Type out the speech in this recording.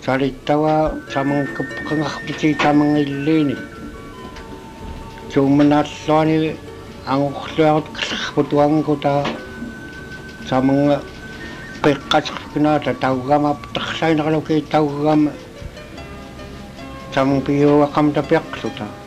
salittawa samang kangakpiti samang illini sumanalluani anguqluarut kallarputuanguta samang qiqqasqnaata taugama tarsainaqaluki taugama samang piuaqamta piaqluta